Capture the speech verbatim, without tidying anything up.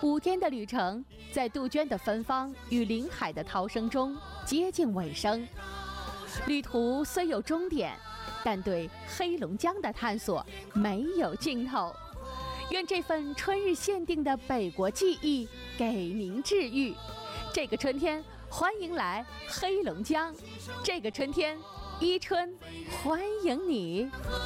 五天的旅程，在杜鹃的芬芳与林海的涛声中接近尾声。旅途虽有终点，但对黑龙江的探索没有尽头。愿这份春日限定的北国记忆给您治愈。这个春天，欢迎来黑龙江。这个春天，伊春欢迎你。